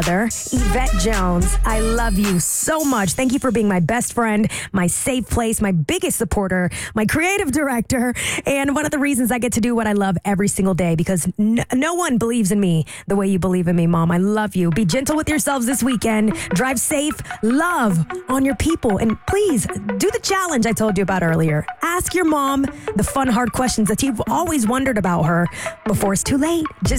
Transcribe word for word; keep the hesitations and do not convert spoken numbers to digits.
mother, Yvette Jones. I love you so much. Thank you for being my best friend, my safe place, my biggest supporter, my creative director, and one of the reasons I get to do what I love every single day because n- no one believes in me the way you believe in me, Mom. I love you. Be gentle with yourselves this weekend. Drive safe. Love on your people. And please do the challenge I told you about earlier. Ask your mom the fun, hard questions that you've always wondered about her before it's too late. Just